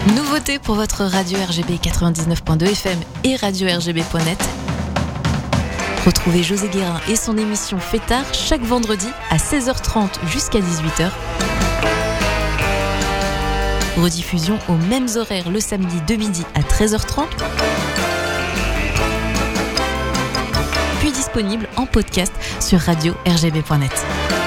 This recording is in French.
Nouveauté pour votre radio RGB 99.2 FM et radio RGB.net. Retrouvez José Guérin et son émission Fêtard chaque vendredi à 16h30 jusqu'à 18h. Rediffusion aux mêmes horaires le samedi de midi à 13h30. Puis disponible en podcast sur radio RGB.net.